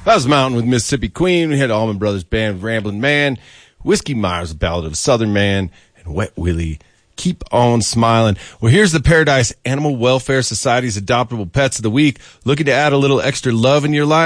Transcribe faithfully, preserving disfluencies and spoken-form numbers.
That was Mountain with Mississippi Queen. We had Allman Brothers Band with Ramblin' Man, Whiskey Myers, A Ballad of a Southern Man, and Wet Willie, Keep On Smiling. Well, here's the Paradise Animal Welfare Society's Adoptable Pets of the Week. Looking to add a little extra love in your life?